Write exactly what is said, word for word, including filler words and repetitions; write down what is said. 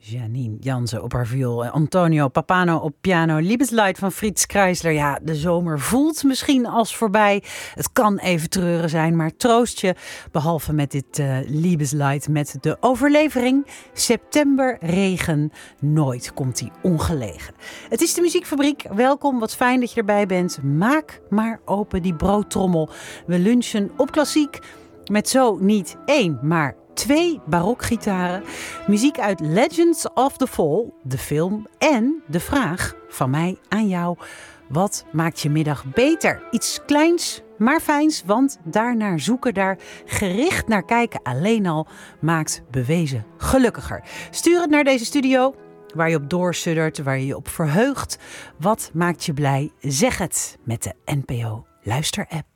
Janine Jansen op haar viool, Antonio Pappano op piano, Liebeslied van Frits Kreisler. Ja, de zomer voelt misschien als voorbij. Het kan even treuren zijn, maar troost je. Behalve met dit uh, Liebeslied met de overlevering. September regen, nooit komt die ongelegen. Het is de Muziekfabriek. Welkom, wat fijn dat je erbij bent. Maak maar open die broodtrommel. We lunchen op klassiek met zo niet één, maar twee barokgitaren, muziek uit Legends of the Fall, de film, en de vraag van mij aan jou: wat maakt je middag beter? Iets kleins, maar fijns, want daarnaar zoeken, daar gericht naar kijken alleen al maakt bewezen gelukkiger. Stuur het naar deze studio, waar je op doorsuddert, waar je je op verheugt. Wat maakt je blij? Zeg het met de N P O Luister-app.